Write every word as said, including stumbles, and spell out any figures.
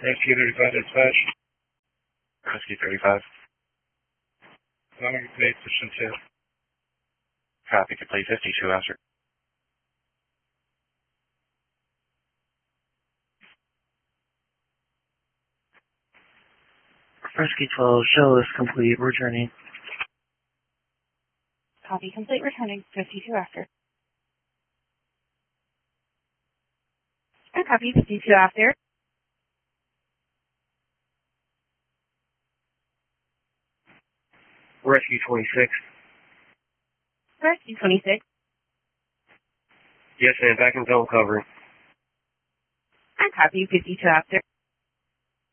Rescue thirty-five dispatch. Rescue thirty-five. I'm going to complete position two. Copy, complete fifty-two after. Rescue twelve, show is complete, returning. Copy, complete, returning, fifty-two after. I copy, fifty-two after. Rescue twenty-six. Rescue twenty-six. Yes, ma'am, back in zone cover. I copy, fifty-two after.